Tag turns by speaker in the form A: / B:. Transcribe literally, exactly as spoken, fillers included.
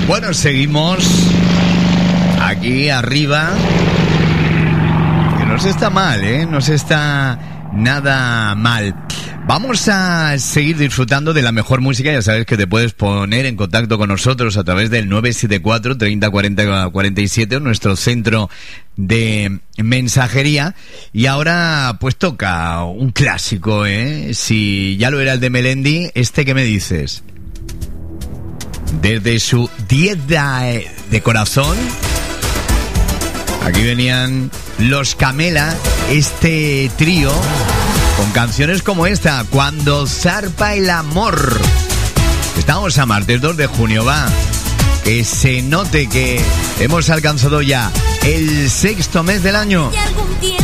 A: Bueno, seguimos aquí arriba. Que no se está mal, ¿eh? No se está nada mal. Vamos a seguir disfrutando de la mejor música. Ya sabes que te puedes poner en contacto con nosotros a través del nueve siete cuatro, treinta, cuarenta, cuarenta y siete, nuestro centro de mensajería. Y ahora pues toca un clásico, ¿eh? Si ya lo era el de Melendi, ¿este qué me dices? Desde su dieta de corazón, aquí venían los Camela, este trío, con canciones como esta, Cuando zarpa el amor. Estamos a martes dos de junio, va. Que se note que hemos alcanzado ya el sexto mes del año.